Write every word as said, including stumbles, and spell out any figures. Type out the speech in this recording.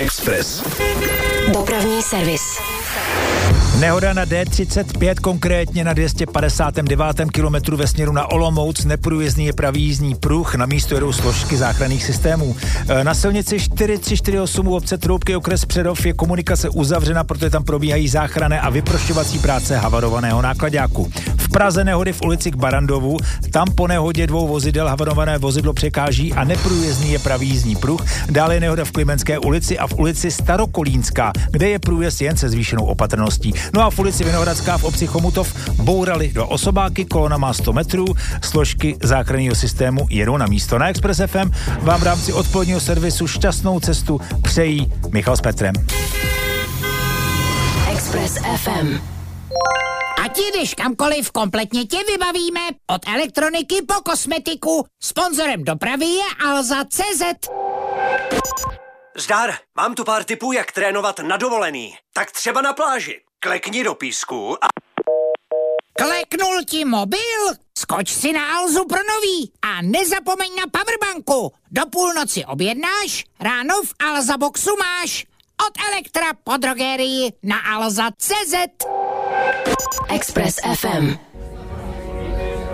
Express. Dopravní servis. Nehoda na D třicet pět, konkrétně na dvě stě padesát devět kilometru ve směru na Olomouc, neprůjezdný je pravý jízdní pruh, na místo jedou složky záchranných systémů. Na silnici čtyři tři čtyři osm u obce Troubky, okres Přerov, je komunikace uzavřena, protože tam probíhají záchranné a vyprošťovací práce havarovaného náklaďáku. V Praze nehody v ulici k Barandovu, tam po nehodě dvou vozidel havarované vozidlo překáží a neprůjezdný je pravý jízdní pruh. Dále je nehoda v Klimenské ulici a v ulici Starokolínská, kde je průjezd jen se zvýšenou opatrností. No a v ulici Vinohradská v obci Chomutov bourali dva osobáky, kolona má sto metrů, složky záchranného systému jedou na místo. Na Express F M vám v rámci odpoledního servisu šťastnou cestu přejí Michal s Petrem. Express F M. Ať jdeš kamkoliv, kompletně tě vybavíme. Od elektroniky po kosmetiku. Sponzorem dopravy je Alza tečka cé zet. Zdar, mám tu pár tipů, jak trénovat na dovolený. Tak třeba na pláži. Klekni do písku a... Kleknul ti mobil? Skoč si na Alzu pro nový a nezapomeň na powerbanku. Do půlnoci objednáš, ráno v Alza Boxu máš. Od Elektra po drogerii na alza tečka cé zet. Express F M.